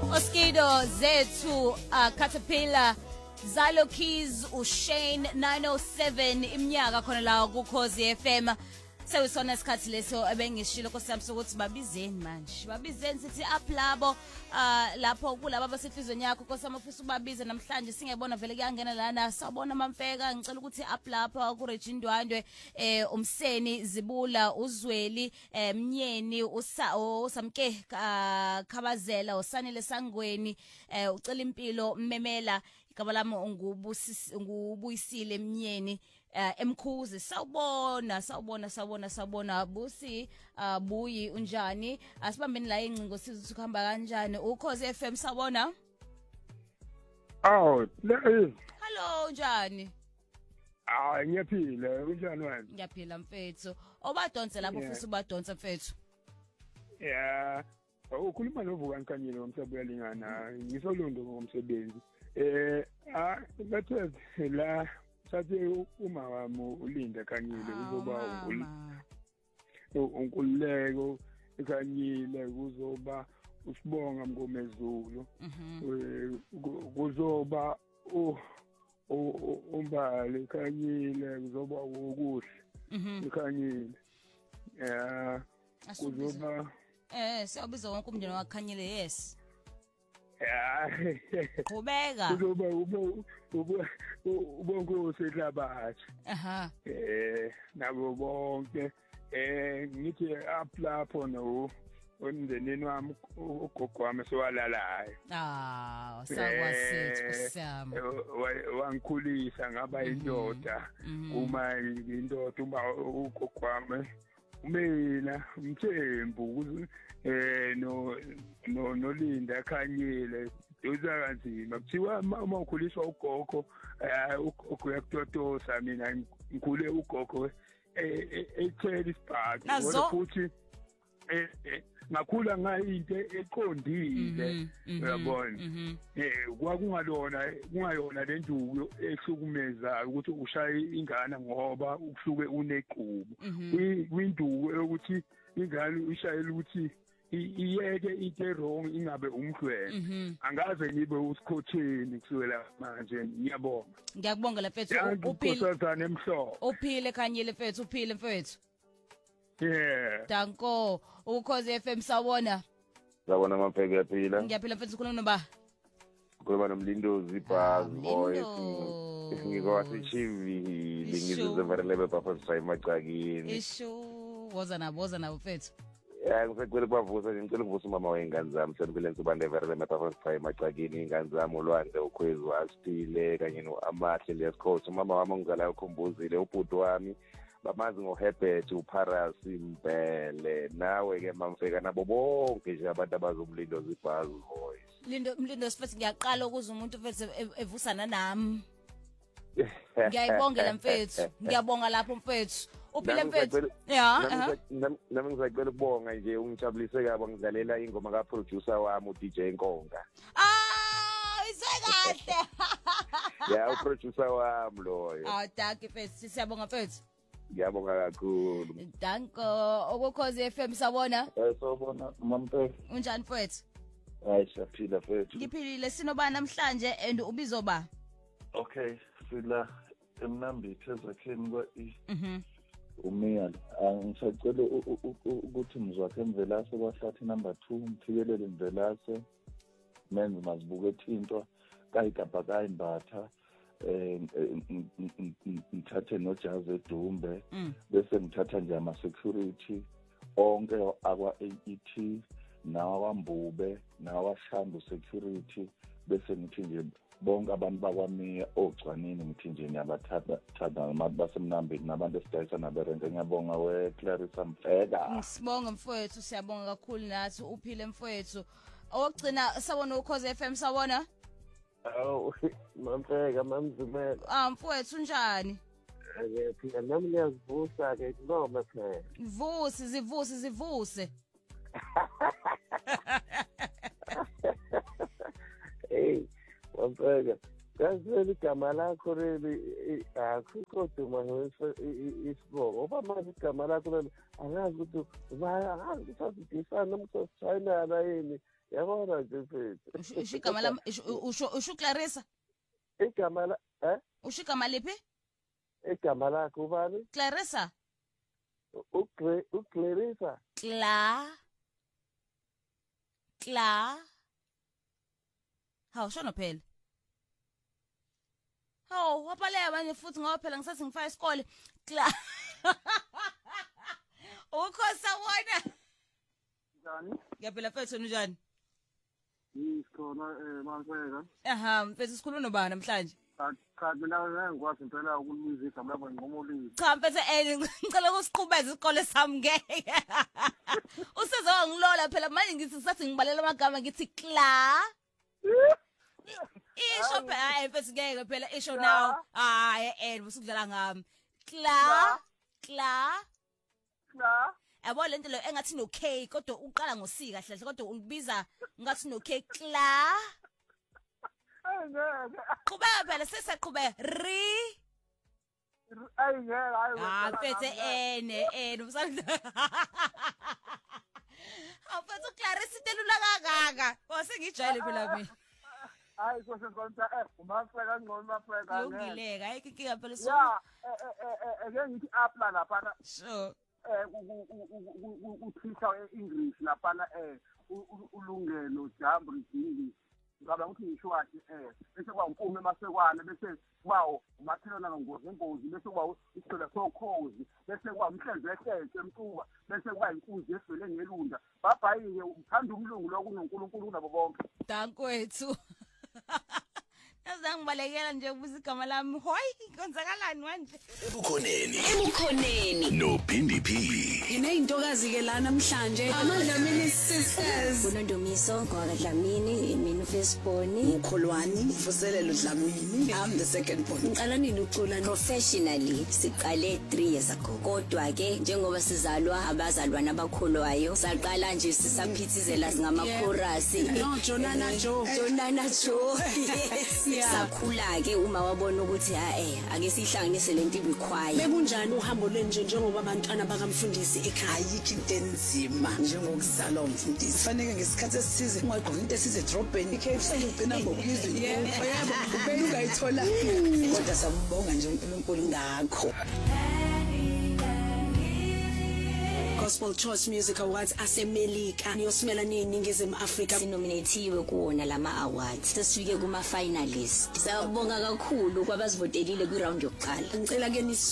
Oskido zethu Caterpillar Zalo Keys uShane 907 iminyaka khona la kuKhosi FM. Sewusona isikhathi leso ebengishilo nkosiyami ukuthi babizeni manje. Babizeni sithi up labo lapho kulabo abasefizweni yakho nkosiyami ufisa ubabize namhlanje singebona vele kuyangena lana sawubona Mamfeka ngicela ukuthi up lapha ku Regindwandwe umseni Zibula uZweli Mnyeni uSamke Khabazela uSanile Sangweni ucela impilo Mmemela igama lami ngubuyisile Mnyeni emkhuzi sawubona busi buyi unjani asibambeni la ingcingo sizo kuhamba kanjani uKhosi FM sawubona Hello njani ngiyaphila unjani wena ngiyaphila mfethu obadonse lapho ufisa ubadonsa mfethu yeah ukhuluma novuka Nkanyile ngomsebenzi uyalingana ngisolondo ngomsebenzi bathe la sathi uma wami ulinda Kanyile uzoba unkululeko Kanyile kuzoba usibonga Mngomezulu kuzoba umbali Kanyile kuzoba ukuhle Kanyile kuzoba siyabiza wonke umndeni waKhanyile yes Qhubeka ubonke ehlabathi nabo bonke ngithi up lapho no umndenini wami ugogo wami sewalalayo sakwasithi kusama wangikhulisa ngaba indoda uma indoda uma ugogo wami mina umthembu nolinda Khanyile uza kanzima kuthiwa uma ukhuliswa ugogo ugogo yakutotosa mina ngikhule ugogo ethela isibhaki kodwa futhi ngakhula ngayinto eqondile uyabona kungayona lenduku ehlukumeza ukuthi ushaye ingane ngoba ukuhluke unequbu kwinduku ukuthi ingane ushayela ukuthi iyeke into wrong ingabe umhlweni angaze ngibe usikhotheni kusukela manje ngiyabonga la mfethu uphile Khanyile mfethu uphile mfethu yeah danko uKhosi FM sawubona Mamfeka uyaphila ngiyaphila mfethu khona noba kuba nomlindozi Buzz voice ngikwasechivi lingizeverelebe papa sayimacakini woza nabo mfethu ngisacela ukubavusa ngicela ukuvusa umama wengane zami Sempilence uBandeverele papa sayimacakini ingane zami uLwandle uKhwezu asithile kanye noAmahle lesikhosi umama wami ongizalayo ukhumbuzile ubhuti wami bamazi ngoHerbert uParasi Mbele nawe ke Mamfeka nabo bonke nje abantu abazomlindozi Buzz voice mlindo sifuthi ngiyaqala ukuza umuntu mfethu evusana nami ngiyayibongela mfethu ngiyabonga lapho mfethu uphile mfethu nami ngisacela ukubonga nje ungijabulise kabi ngidlalela ingoma kaproducer wami uDJ Nkonga isekahle uproducer wami loyo thank you mfethu siyabonga mfethu ngiyabonga kakhulu danko uKhosi FM sawubona sawubona Mamfeka unjani mfethu siyaphila mfethu ngiphilile sinobani namhlanje and ubizoba okay sila emnambithi ezakheni kwa-East uMiyane ngisacela ukuthi mzwakhe Mvelase kwahlathi number 2 mthikelele Mvelase menze mazibuke ethintwa kayigabha kayimbatha ngithathe noJazi Edumbe bese ngithatha nje ama security onke akwa AET nawa Mbube nawa Shambu security bese ngithi nje bonke abantu bakwamiya ogcwanini ngithi nje ngiyabathatha abantu basemnambeni nabantu esidayisa naberente ngiyabonga weClarissa Mfeka ngisibonga mfowethu siyabonga kakhulu nathi uphile mfowethu okugcina sawona uKhosi FM sawona Mamfeka mamzumela mfowethu unjani phela nami ngiyazivusa ke noma phela zivuse hey Mamfeka kasele igama lakho leli akukho duma isibongo oba manje igama lakho leli angazi ukuthi angazi ukuthi asifana nomsosayina la yini Yabona nje mfethu. Usho igama lami usho Clarissa. Igama la Usho igama liphi? Igama lakho ubani? Clarissa. Clarissa. Hawu shona phela. Hawu wapaleya manje futhi ngoba phela ngisathi ngifaya isikole. Ukhosa wona. Njani? Ngiyaphela mfethu njani? Isikhona Manseka. Aha, mfethu sikhuluma nobani namhlanje? Cha mina ngikwazi impela ukuluza igama lakho ngomolisi. Cha mfethu ngicela ukusiqhubeza isikole sami ngeke. Usizo wangilola phela manje ngithi sathi ngibalela amagama ngithi Isho phela hayi mfethu ngeke phela isho now. Hayi usukudlala ngami. Yabo lento lo engathi no K kodwa uqala ngoC kahle kodwa ulibiza ngathi no K Qhubeka phela sesaqhubeka mfethu usanda. Mfethu Clarissa telula kangaka. Wasengijayele phela mina. Hayi konta umafeka ngcono mafeka Ngileka ayikho inkinga phela so. Ake ngithi apply lapha. Sure. Uthisha English lapha ulungelo jambo English. Ngaba ukuthi ngisho kathi bese kwangikume masekwane bese kwawo umathelana ngozi bese kwawo isicelo sokhozi bese kwamhlezehleze emcuba bese kwayinkunzi esivele ngelunda babhayike uthanda umlungu lokuNkulunkulu nabo bonke. Dankwethu. Azangibalekela nje ukubuza igama lami. Hoyi konzakalani manje? Ebukhoneni no Phindi P. Ineyintokazi ke la namhlanje amadlamini sisters. Unondomiso kwaDlamini, mina uFirstborn, Ukholwani, Vuselelo Dlamini. I'm the second born. ngiqala nini ucula professionally siqale 3 years ago. Kodwa ke njengoba sizalwa abazalwana abakholwayo, saqala nje sisaphithizela singamakhorus. No Jonana Joe. Sakhula ke uma wabona ukuthi ake sihlanganise lento ibikhwaye. Bekunjani uhambo lwenje njengoba abantwana bakamfundisi ekhaya? Ayikho into enzima njengokuzalwa umfundisi. Fanele ngesikhathi esisize ungaqoqa into esize drobheni iKFC ugcina ngokuyizwa. Yebo, ubeka ungayithola. Kodwa sabonga nje uNkulunkulu ngakho. Gospel Choice Music Awards aseMelika niyosimela ningizimu Afrika. Sinominatiwe kuwona lama awards. Sesifike kuma finalists. Siyabonga kakhulu kwabazivotelile kwi round yokuqala. Ngicela ke